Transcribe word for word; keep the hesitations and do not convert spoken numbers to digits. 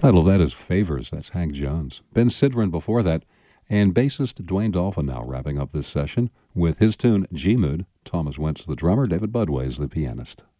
Title of that is Favors. That's Hank Jones. Ben Sidran before that, and bassist Dwayne Dolphin now wrapping up this session with his tune G-Mood. Thomas Wentz the drummer, David Budway is the pianist.